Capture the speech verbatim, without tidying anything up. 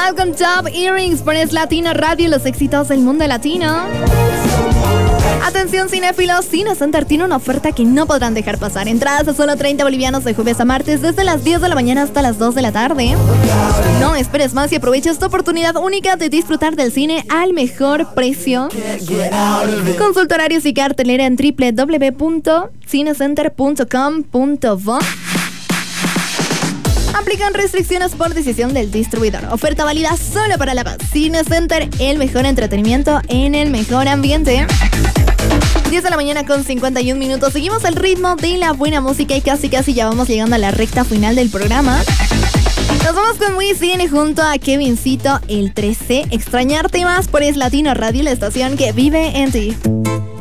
Malcolm Top Earrings por Es Latino Radio, los éxitos del mundo latino. Atención cinéfilos, Cine Center tiene una oferta que no podrán dejar pasar. Entradas a solo treinta bolivianos de jueves a martes desde las diez de la mañana hasta las dos de la tarde. No esperes más y aprovecha esta oportunidad única de disfrutar del cine al mejor precio. Consulta horarios y cartelera en doble u doble u doble u punto cinecenter punto com punto bo. Aplican restricciones por decisión del distribuidor. Oferta válida solo para La Paz. Cine Center, el mejor entretenimiento en el mejor ambiente. diez de la mañana con cincuenta y un minutos. Seguimos el ritmo de la buena música y casi casi ya vamos llegando a la recta final del programa. Nos vamos con Wisin junto a Kevincito, el trece. Extrañarte más por Es Latino Radio, la estación que vive en ti.